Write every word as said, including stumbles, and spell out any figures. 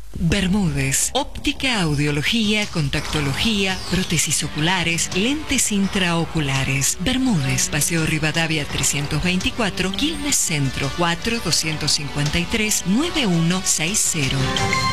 Bermúdez, óptica, audiología, contactología, prótesis oculares, lentes intraoculares. Bermúdez, Paseo Rivadavia trescientos veinticuatro, Quilmes Centro, cuatro dos cinco tres, nueve uno seis cero.